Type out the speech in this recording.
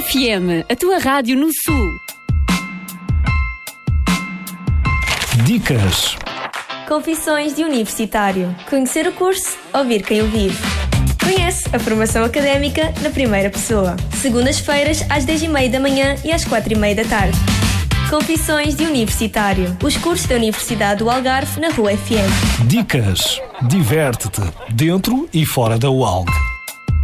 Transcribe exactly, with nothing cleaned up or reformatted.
F M, a tua rádio no Sul. Dicas. Confissões de Universitário. Conhecer o curso, ouvir quem o vive. Conhece a formação académica na primeira pessoa. Segundas-feiras às dez e meia da manhã e às quatro e meia da tarde. Confissões de Universitário. Os cursos da Universidade do Algarve na Rua F M. Dicas. Diverte-te dentro e fora da U A L G.